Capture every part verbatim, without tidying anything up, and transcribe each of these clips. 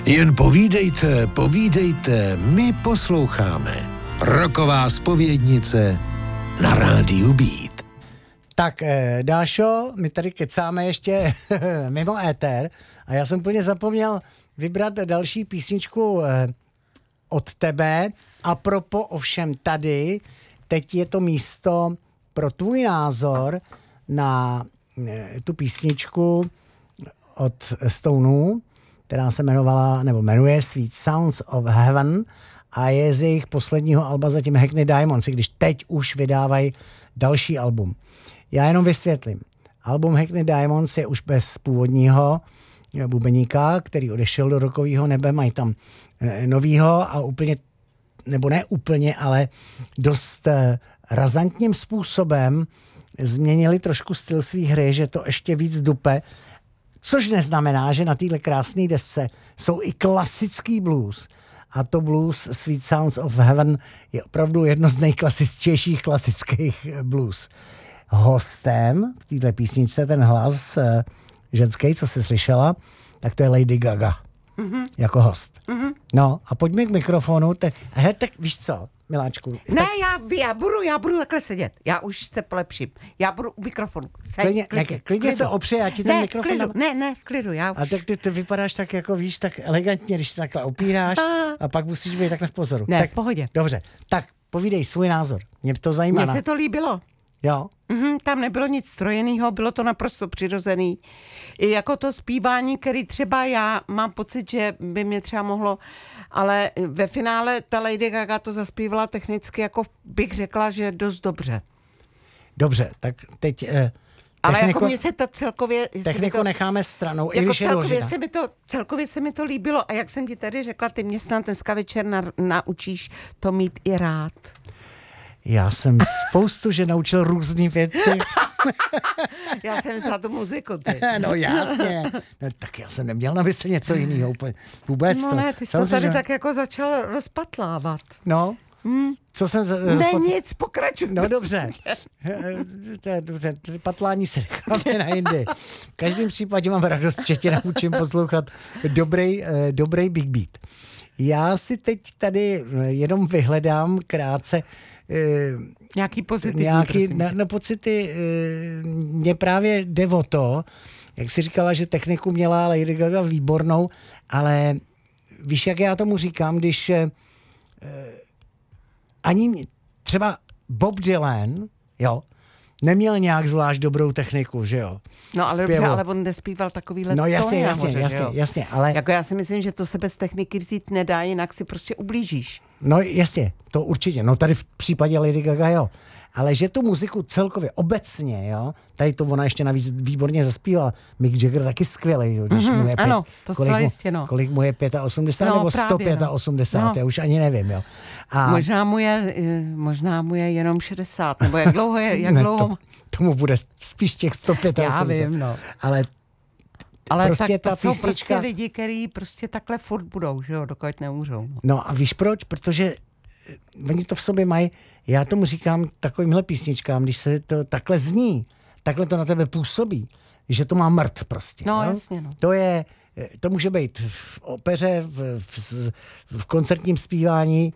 Jen povídejte, povídejte, my posloucháme. Rocková zpovědnice na rádiu Beat. Tak, eh, Dášo, my tady kecáme ještě mimo éter a já jsem úplně zapomněl vybrat další písničku eh, od tebe. A propo ovšem tady, teď je to místo pro tvůj názor na eh, tu písničku od Stoneů, která se jmenovala, nebo jmenuje Sweet Sounds of Heaven a je z jejich posledního alba zatím Hackney Diamonds, i když teď už vydávají další album. Já jenom vysvětlím. Album Hackney Diamonds je už bez původního bubeníka, který odešel do rockového nebe, mají tam e, novýho a úplně, nebo ne úplně, ale dost e, razantním způsobem změnili trošku styl svý hry, že to ještě víc dupe, což neznamená, že na téhle krásné desce jsou i klasický blues. A to blues Sweet Sounds of Heaven je opravdu jedno z nejklasičtějších klasických blues. Hostem v této písničce, ten hlas uh, ženský, co jsi slyšela, tak to je Lady Gaga. Mm-hmm. Jako host. Mm-hmm. No a pojďme k mikrofonu. Te, he, tak víš co, miláčku? Ne, tak, já, já, budu, já budu takhle sedět. Já už se polepším. Já budu u mikrofonu. Seď, klidně klidně, ne, klidně se opře, já ti ten ne, mikrofon... Klidu, dám... Ne, ne, v klidu, já už... A tak ty, ty vypadáš tak, jako víš, tak elegantně, když se takhle opíráš a pak musíš být takhle v pozoru. Ne, tak, v pohodě. Dobře, tak povídej svůj názor. Mě to zajímá. Mně se to líbilo. Jo. Mhm, tam nebylo nic strojenýho, bylo to naprosto přirozený. I jako to zpívání, který třeba já mám pocit, že by mě třeba mohlo, ale ve finále ta Lady Gaga to zaspívala technicky, jako bych řekla, že dost dobře. Dobře, tak teď... Eh, ale techniku, jako mně se to celkově... Techniku to, necháme stranou, jako i když je celkově důležitá. se mi to, celkově se mi to líbilo a jak jsem ti tady řekla, ty mě snad dneska večer na, naučíš to mít i rád. Já jsem spoustu, že naučil různý věci. Já jsem za tu muziku, ty. No jasně. No, tak já jsem neměl na mysli něco jiného úplně. Vůbec no to. ne, ty jsi to tady tak jako začal rozpatlávat. No, hmm. Co jsem... Z, ne rozpatl... nic, pokračuj. No dobře. Dobře, patlání se necháme na jindy. V každém případě mám radost, že tě naučím poslouchat dobrý, dobrý Big Beat. Já si teď tady jenom vyhledám krátce nějaký pozitivní, nějaký, na, na pocity, mně právě jde o to, jak jsi říkala, že techniku měla Lady Gaga výbornou, ale víš, jak já tomu říkám, když ani třeba Bob Dylan, jo, neměl nějak zvlášť dobrou techniku, že jo. No ale dobře, ale on nespíval takovýhle no, jasně, tóny jasně, nahoře, jasně, jo? jasně, ale... Jako já si myslím, že to se bez techniky vzít nedá, jinak si prostě ublížíš. No jasně, to určitě, no tady v případě Lady Gaga, jo. Ale že tu muziku celkově, obecně, jo, tady to ona ještě navíc výborně zaspívala. Mick Jagger taky skvělej, jo, když mm-hmm, mu je pět, ano, to kolik, mu, jistě, no. kolik mu je osmdesát pět no, nebo právě, sto osmdesát pět, no. Já už ani nevím, jo. A možná mu je, možná mu je jenom šedesát, nebo jak dlouho je, jak ne, dlouho... To, tomu bude spíš těch sto osmdesát pět. Já vím, no. Ale Ale prostě tak to ta jsou písnička... prostě lidi, kteří prostě takhle furt budou, že jo, dokud neumřou. No. no a víš proč? Protože oni to v sobě mají, já tomu říkám takovýmhle písničkám, když se to takhle zní, takhle to na tebe působí, že to má mrt prostě. No, no? jasně, no. To je, to může být v opeře, v, v, v koncertním zpívání,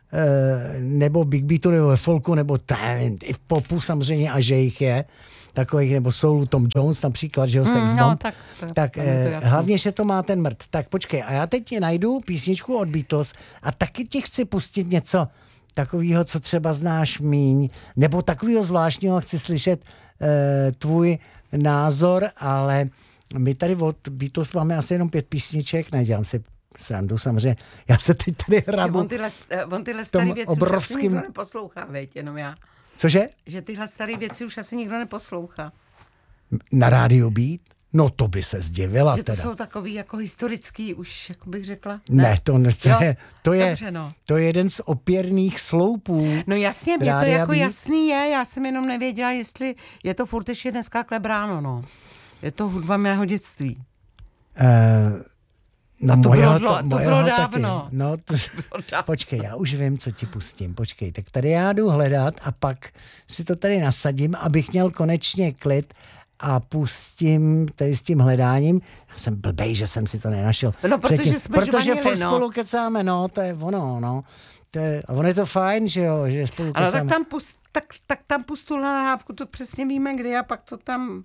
nebo Big Beatu, nebo ve folku, nebo t- i v popu samozřejmě, a že jich je, takových, nebo soulu Tom Jones například, že jo, Sex mm, Bomb. no, tak, to, tak eh, hlavně, že to má ten mrt. Tak počkej, a já teď ti najdu písničku od Beatles a taky ti chci pustit něco takového, co třeba znáš míň, nebo takového zvláštního, chci slyšet eh, tvůj názor, ale my tady od Beatles máme asi jenom pět písniček, nedělám si srandu, samozřejmě. Já se teď tady hrabu. On tyhle, on tyhle staré věci obrovským... už asi nikdo neposlouchá, veď, jenom já. Cože? Že tyhle staré věci už asi nikdo neposlouchá. Na rádiu Beat? No to by se zdivila že to teda. jsou takový jako historický, už jako bych řekla. Ne, ne to, ne, to, je, to, je, Dobře, no. to je jeden z opěrných sloupů. No jasně, mě to jako Beat. Jasný je, já jsem jenom nevěděla, jestli je to furt ještě dneska klebráno, no. Je to hudba mého dětství. Uh, No a to mojeho, bylo, to, to mojeho bylo taky. dávno. No, to, počkej, já už vím, co ti pustím. Počkej, tak tady já jdu hledat a pak si to tady nasadím, abych měl konečně klid a pustím tady s tím hledáním. Já jsem blbej, že jsem si to nenašel. No, protože Předtím, jsme protože žvanili, furt no. spolu kecáme, no, to je ono, no. To je, a ono je to fajn, že jo, že spolu Ale kecáme. tak tam, pust, tak, tak tam pustu na nahrávku, to přesně víme, kdy a pak to tam...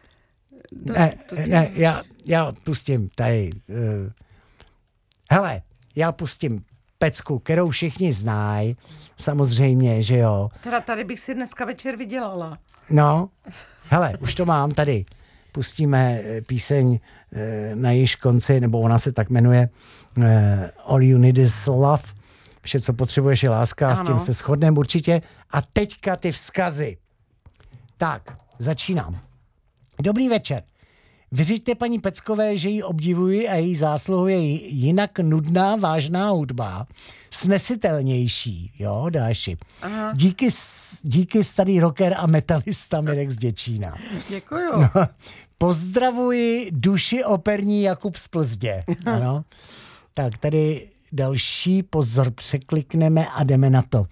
To, Ne, to tě... ne, já, já pustím tady. Uh, hele, já pustím pecku, kterou všichni znají, samozřejmě, že jo. Teda tady bych si dneska večer vydělala. No, hele, už to mám tady. Pustíme eh, píseň eh, na jejíž konci, nebo ona se tak jmenuje eh, All You Need Is Love. Vše, co potřebuješ, je láska, a s tím Ano. se shodneme určitě. A teďka ty vzkazy. Tak, začínám. Dobrý večer. Vyřiďte paní Peckové, že ji obdivuji a její zásluhou je jinak nudná, vážná hudba. Snesitelnější, jo, Dáši. Aha. Díky, s- díky starý rocker a metalista Mirek z Děčína. Děkuju. No, pozdravuji duši operní Jakub z Plzdě. Ano. Tak tady další, pozor, překlikneme a jdeme na to.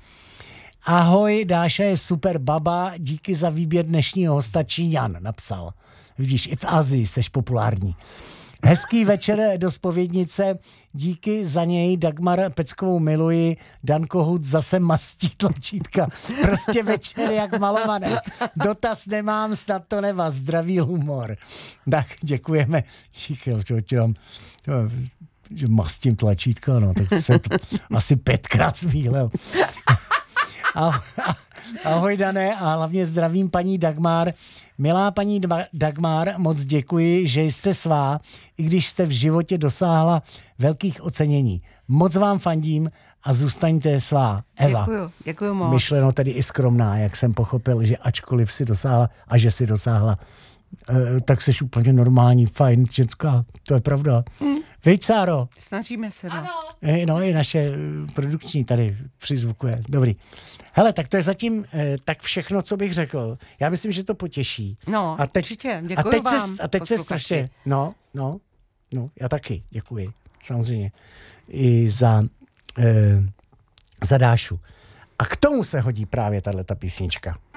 Ahoj, Dáša je super baba, díky za výběr dnešního hosta, Číňan napsal. Vidíš, i v Asii seš populární. Hezký večer do zpovědnice, díky za něj, Dagmar Peckovou miluji, Dan Kohut zase mastí tlačítka. Prostě večer jak malované. Dotaz nemám, snad to nevá, zdravý humor. Tak děkujeme. Díky, čo, čo, čo, že mastím tlačítka, no, tak jsem to asi pětkrát zmílel. Ahoj, ahoj Dané a hlavně zdravím paní Dagmar. Milá paní Dva- Dagmar, moc děkuji, že jste svá, i když jste v životě dosáhla velkých ocenění. Moc vám fandím a zůstaňte svá. Eva. Děkuju, děkuju moc. Myšleno tedy i skromná, jak jsem pochopil, že ačkoliv si dosáhla a že si dosáhla, eh, tak jsi úplně normální, fajn ženská. To je pravda. Mm. Veď, Sáro? Snažíme se, no. Eh, No, i naše eh, produkční tady přizvukuje. Dobrý. Hele, tak to je zatím eh, tak všechno, co bych řekl. Já myslím, že to potěší. No, a teď, určitě. a Děkuju teď vám, se, a teď se posluchači. strašně, no, no, no, já taky děkuji, samozřejmě, i za, eh, za Dášu. A k tomu se hodí právě tahleta písnička.